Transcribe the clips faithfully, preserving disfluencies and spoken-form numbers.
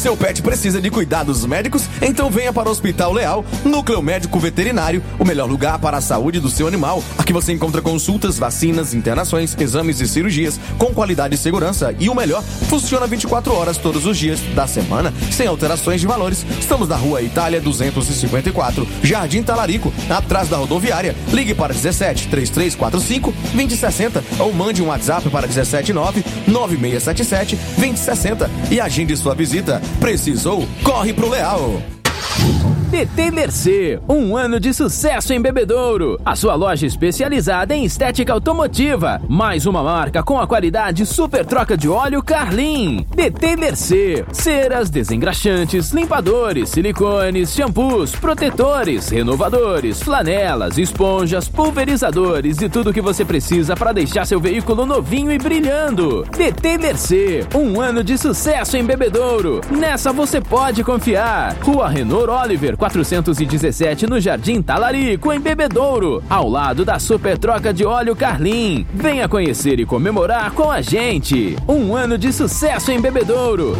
seu pet precisa de cuidados médicos? Então venha para o Hospital Leal, Núcleo Médico Veterinário, o melhor lugar para a saúde do seu animal. Aqui você encontra consultas, vacinas, internações, exames e cirurgias com qualidade e segurança. E o melhor, funciona vinte e quatro horas todos os dias da semana, sem alterações de valores. Estamos na Rua Itália duzentos e cinquenta e quatro, Jardim Talarico, atrás da rodoviária. Ligue para dezessete, trinta e três quarenta e cinco, vinte e sessenta ou mande um WhatsApp para dezessete nove, nove seis sete sete, vinte e sessenta e agende sua visita. Precisou? Corre pro Leal! D T Mercê, um ano de sucesso em Bebedouro. A sua loja especializada em estética automotiva. Mais uma marca com a qualidade super troca de óleo Carlin. D T Mercê, ceras, desengraxantes, limpadores, silicones, shampoos, protetores, renovadores, flanelas, esponjas, pulverizadores e tudo o que você precisa para deixar seu veículo novinho e brilhando. D T Mercê, um ano de sucesso em Bebedouro. Nessa você pode confiar. Rua Renault Oliver, quatrocentos e dezessete, no Jardim Talarico, em Bebedouro, ao lado da Super Troca de Óleo Carlin. Venha conhecer e comemorar com a gente. Um ano de sucesso em Bebedouro.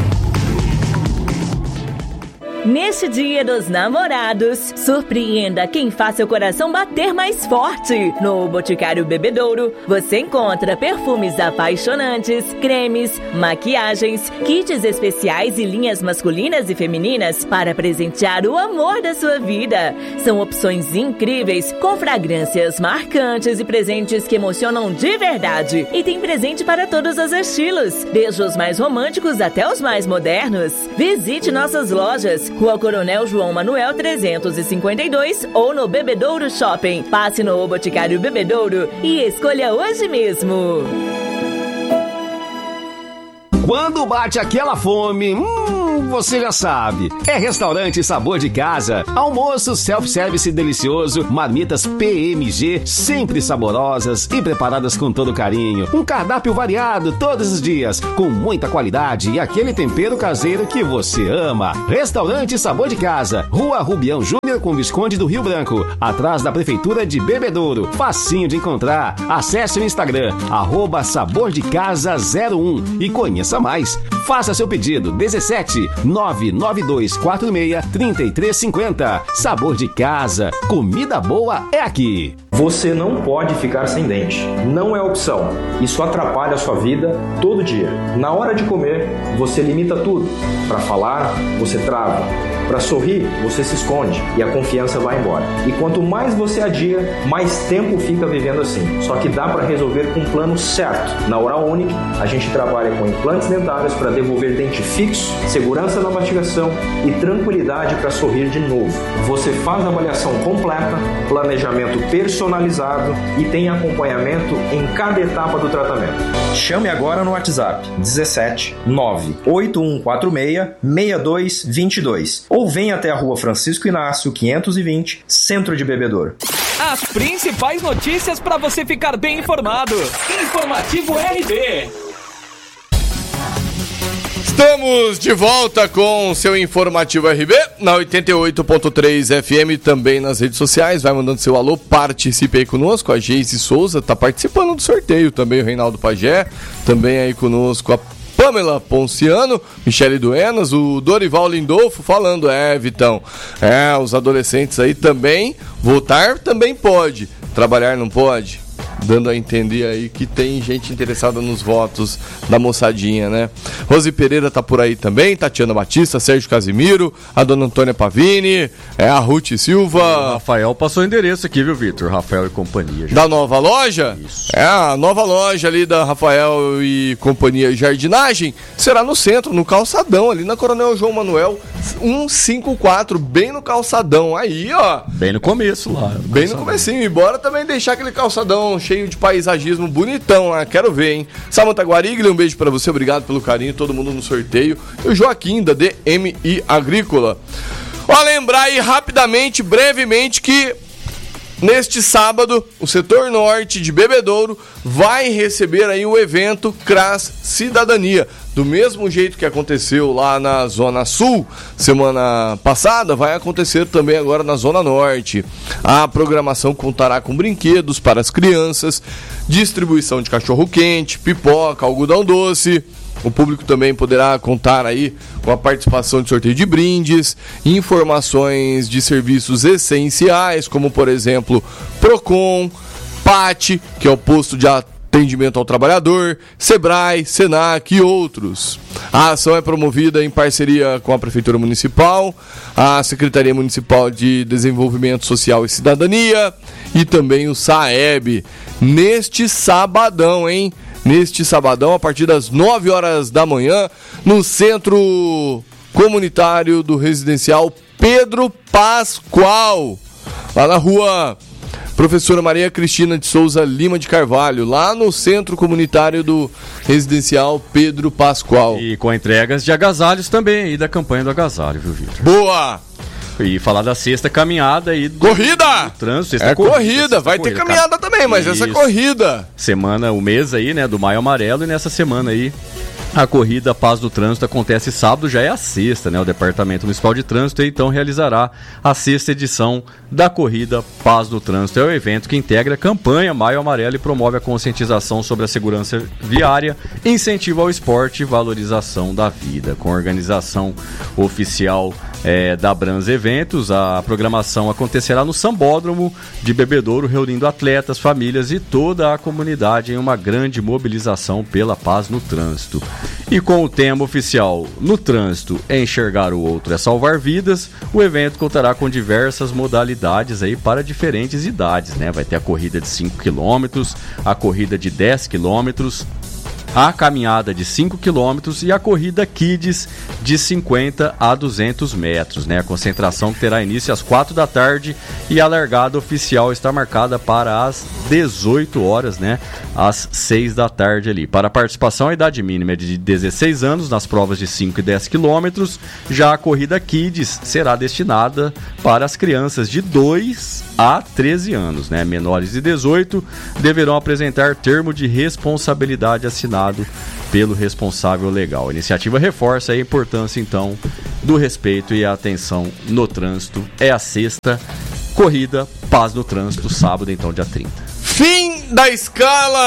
Neste Dia dos Namorados, surpreenda quem faz seu coração bater mais forte. No Boticário Bebedouro, você encontra perfumes apaixonantes, cremes, maquiagens, kits especiais e linhas masculinas e femininas para presentear o amor da sua vida. São opções incríveis, com fragrâncias marcantes e presentes que emocionam de verdade. E tem presente para todos os estilos, desde os mais românticos até os mais modernos. Visite nossas lojas, Rua Coronel João Manuel trezentos e cinquenta e dois ou no Bebedouro Shopping. Passe no Boticário Bebedouro e escolha hoje mesmo. Quando bate aquela fome, hum, você já sabe. É Restaurante Sabor de Casa. Almoço self-service delicioso, marmitas P M G, sempre saborosas e preparadas com todo carinho. Um cardápio variado todos os dias, com muita qualidade e aquele tempero caseiro que você ama. Restaurante Sabor de Casa, Rua Rubião Júnior com Visconde do Rio Branco, atrás da Prefeitura de Bebedouro. Facinho de encontrar. Acesse o Instagram, arroba Sabor de Casa zero um e conheça mais. Faça seu pedido dezessete, nove nove dois quatro seis, três três cinco zero. Sabor de Casa, comida boa é aqui. Você não pode ficar sem dente. Não é opção. Isso atrapalha a sua vida todo dia. Na hora de comer, você limita tudo. Para falar, você trava. Para sorrir, você se esconde e a confiança vai embora. E quanto mais você adia, mais tempo fica vivendo assim. Só que dá para resolver com um plano certo. Na Oral Unique, a gente trabalha com implantes dentários para devolver dente fixo, segurança na mastigação e tranquilidade para sorrir de novo. Você faz a avaliação completa, planejamento personalizado e tem acompanhamento em cada etapa do tratamento. Chame agora no WhatsApp dezessete, nove oito um quatro seis, seis dois dois dois ou venha até a Rua Francisco Inácio quinhentos e vinte, Centro de Bebedouro. As principais notícias para você ficar bem informado. Informativo R B. Estamos de volta com o seu Informativo R B na oitenta e oito ponto três F M, também nas redes sociais. Vai mandando seu alô, participe aí conosco. A Geise Souza está participando do sorteio também, o Reinaldo Pajé, também aí conosco a Pamela Ponciano, Michele Duenas, o Dorival Lindolfo falando, é, Vitão, é, os adolescentes aí também, votar também pode, trabalhar não pode? Dando a entender aí que tem gente interessada nos votos da moçadinha, né? Rose Pereira tá por aí também, Tatiana Batista, Sérgio Casimiro, a dona Antônia Pavini, é a Ruth Silva. O Rafael passou o endereço aqui, viu, Vitor? Rafael e companhia. Já. Da nova loja? Isso. É, a nova loja ali da Rafael e companhia Jardinagem será no centro, no calçadão, ali na Coronel João Manuel cento e cinquenta e quatro, bem no calçadão. Aí, ó. Bem no começo lá. No bem calçadão. No comecinho, e bora também deixar aquele calçadão cheio de paisagismo bonitão lá, quero ver, hein? Samanta Guarigli, um beijo pra você, obrigado pelo carinho, todo mundo no sorteio. E o Joaquim, da D M I Agrícola. Ó, lembrar aí rapidamente, brevemente, que neste sábado, o setor norte de Bebedouro vai receber aí o evento CRAS Cidadania. Do mesmo jeito que aconteceu lá na Zona Sul semana passada, vai acontecer também agora na Zona Norte. A programação contará com brinquedos para as crianças, distribuição de cachorro-quente, pipoca, algodão doce, O público também poderá contar aí com a participação de sorteio de brindes, informações de serviços essenciais, como por exemplo Procon, P A T, que é o posto de atendimento ao trabalhador, Sebrae, Senac e outros. A ação é promovida em parceria com a Prefeitura Municipal, a Secretaria Municipal de Desenvolvimento Social e Cidadania e também o SAEB. Neste sabadão, hein? Neste sabadão, a partir das nove horas da manhã, no Centro Comunitário do Residencial Pedro Pascoal, lá na rua Professora Maria Cristina de Souza Lima de Carvalho, lá no Centro Comunitário do Residencial Pedro Pascoal. E com entregas de agasalhos também aí da campanha do agasalho, viu, Vitor? Boa! E falar da sexta caminhada aí do, corrida! do trânsito. Sexta é corrida, corrida. Sexta vai corrida, ter caminhada cara. também, mas Isso. essa corrida. Semana, o mês aí, né, do Maio Amarelo, e nessa semana aí a corrida Paz do Trânsito acontece sábado, já é a sexta, né? O Departamento Municipal de Trânsito então realizará a sexta edição da corrida Paz do Trânsito. É o evento que integra a campanha Maio Amarelo e promove a conscientização sobre a segurança viária, incentivo ao esporte e valorização da vida. Com a organização oficial é, da Brans Eventos, a programação acontecerá no Sambódromo de Bebedouro, reunindo atletas, famílias e toda a comunidade em uma grande mobilização pela paz no trânsito. E com o tema oficial No Trânsito, Enxergar o Outro é Salvar Vidas, o evento contará com diversas modalidades aí para diferentes idades, né? Vai ter a corrida de cinco quilômetros, a corrida de dez quilômetros, a caminhada de cinco quilômetros e a corrida Kids de cinquenta a duzentos metros, né? A concentração que terá início às quatro da tarde e a largada oficial está marcada para as dezoito horas, né? Às seis da tarde ali. Para a participação, a idade mínima é de dezesseis anos nas provas de cinco e dez quilômetros. Já a corrida Kids será destinada para as crianças de dois a treze anos, né? Menores de dezoito deverão apresentar termo de responsabilidade assinado pelo responsável legal. A iniciativa reforça a importância, então, do respeito e a atenção no trânsito. É a sexta corrida Paz no Trânsito, sábado, então, dia trinta. Fim da escala!